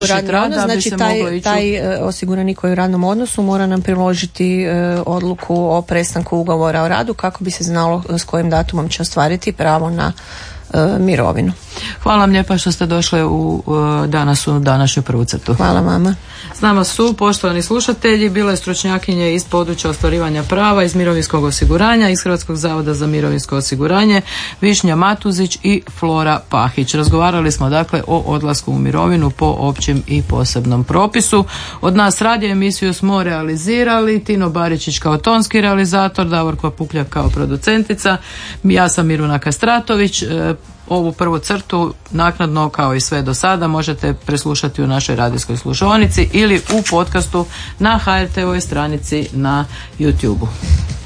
radni odnos, znači taj osiguranik koji je u radnom odnosu mora nam priložiti odluku o prestanku ugovora o radu kako bi se znalo s kojim datumom će ostvariti pravo na mirovinu. Hvala vam lijepa što ste došli danas u današnju prvu crtu. Hvala vama. S nama su poštovani slušatelji, bile stručnjakinje iz područja ostvarivanja prava iz mirovinskog osiguranja, iz Hrvatskog zavoda za mirovinsko osiguranje, Višnja Matuzić i Flora Pahić. Razgovarali smo dakle o odlasku u mirovinu po općem i posebnom propisu. Od nas radio emisiju smo realizirali Tino Baričić kao tonski realizator, Davorko Pukljak kao producentica, ja sam Miruna Kastratović. Ovu prvu crtu naknadno kao i sve do sada možete preslušati u našoj radijskoj slušaonici ili u podcastu na HRT-ovoj stranici na YouTube-u.